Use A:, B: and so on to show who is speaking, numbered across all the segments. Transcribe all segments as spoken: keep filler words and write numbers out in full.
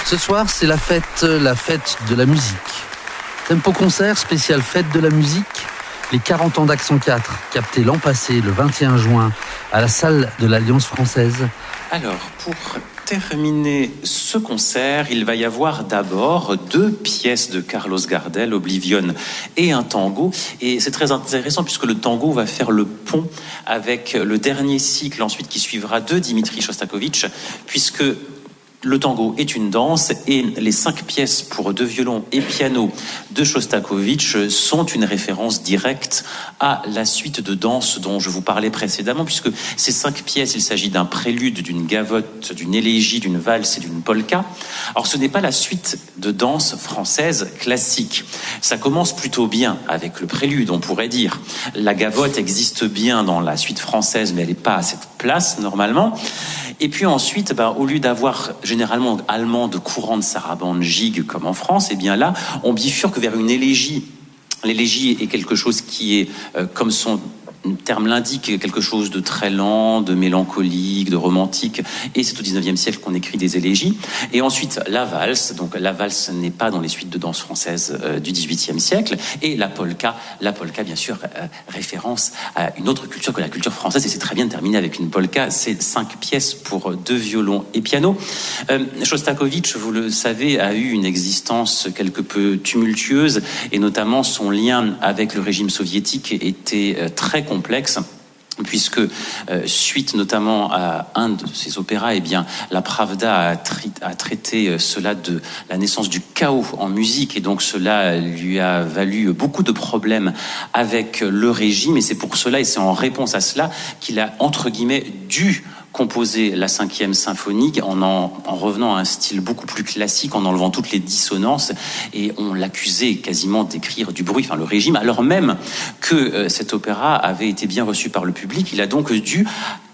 A: Ce soir, c'est la fête, la fête de la musique. Tempo Concert, spécial fête de la musique. Les quarante ans d'Action quatre, captés l'an passé, le vingt et un juin, à la salle de l'Alliance française.
B: Alors, pour terminer ce concert, il va y avoir d'abord deux pièces de Carlos Gardel, Oblivion et un tango. Et c'est très intéressant puisque le tango va faire le pont avec le dernier cycle ensuite qui suivra de Dimitri Shostakovich, puisque le tango est une danse et les cinq pièces pour deux violons et piano de Shostakovich sont une référence directe à la suite de danse dont je vous parlais précédemment, puisque ces cinq pièces, il s'agit d'un prélude, d'une gavotte, d'une élégie, d'une valse et d'une polka. Alors ce n'est pas la suite de danse française classique. Ça commence plutôt bien avec le prélude, on pourrait dire. La gavotte existe bien dans la suite française, mais elle n'est pas à cette place normalement. Et puis ensuite, ben, au lieu d'avoir généralement allemand de courant de sarabande gigue comme en France, et eh bien là, on bifurque vers une élégie. L'élégie est quelque chose qui est, euh, comme son terme l'indique, quelque chose de très lent, de mélancolique, de romantique. Et c'est au dix-neuvième siècle qu'on écrit des élégies. Et ensuite, la valse. Donc la valse n'est pas dans les suites de danse françaises euh, du dix-huitième siècle. Et la polka. La polka, bien sûr, euh, référence à une autre culture que la culture française. Et c'est très bien de terminer avec une polka. C'est cinq pièces pour deux violons et piano. Euh, Shostakovich, vous le savez, a eu une existence quelque peu tumultueuse. Et notamment, son lien avec le régime soviétique était euh, très compliqué. complexe, puisque euh, suite notamment à un de ses opéras, eh bien, la Pravda a, tri- a traité euh, cela de la naissance du chaos en musique, et donc cela lui a valu beaucoup de problèmes avec le régime, et c'est pour cela, et c'est en réponse à cela, qu'il a, entre guillemets, dû composer la cinquième symphonie en, en, en revenant à un style beaucoup plus classique, en enlevant toutes les dissonances, et on l'accusait quasiment d'écrire du bruit, enfin le régime, alors même que euh, cet opéra avait été bien reçu par le public. Il a donc dû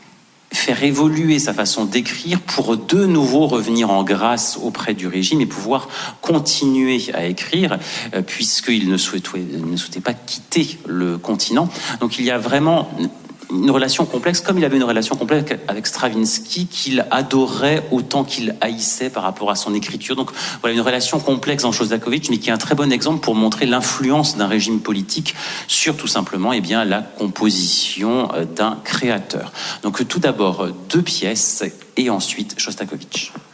B: faire évoluer sa façon d'écrire pour de nouveau revenir en grâce auprès du régime et pouvoir continuer à écrire, euh, puisqu'il ne souhaitait, ne souhaitait pas quitter le continent. Donc il y a vraiment une relation complexe, comme il avait une relation complexe avec Stravinsky, qu'il adorait autant qu'il haïssait par rapport à son écriture. Donc voilà, une relation complexe en Shostakovich, mais qui est un très bon exemple pour montrer l'influence d'un régime politique sur tout simplement eh bien, la composition d'un créateur. Donc tout d'abord deux pièces et ensuite Shostakovich.